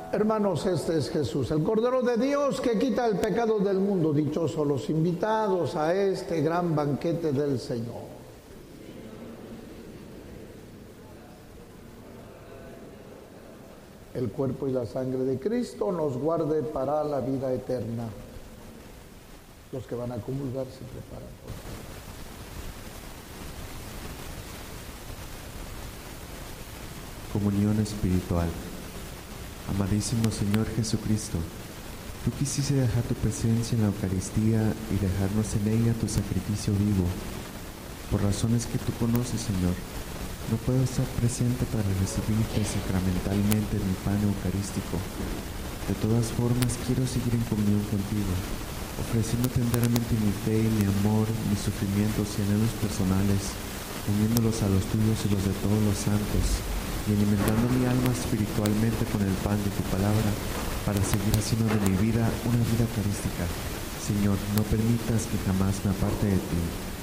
Hermanos, este es Jesús, el Cordero de Dios que quita el pecado del mundo. Dichosos los invitados a este gran banquete del Señor. El cuerpo y la sangre de Cristo nos guarde para la vida eterna. Los que van a comulgar se preparan, por favor. Comunión espiritual. Amadísimo Señor Jesucristo, tú quisiste dejar tu presencia en la Eucaristía y dejarnos en ella tu sacrificio vivo. Por razones que tú conoces, Señor, no puedo estar presente para recibirte sacramentalmente en mi pan eucarístico. De todas formas, quiero seguir en comunión contigo, ofreciendo tenderamente mi fe, mi amor, mis sufrimientos y anhelos personales, uniéndolos a los tuyos y los de todos los santos, y alimentando mi alma espiritualmente con el pan de tu palabra, para seguir haciendo de mi vida una vida eucarística. Señor, no permitas que jamás me aparte de ti.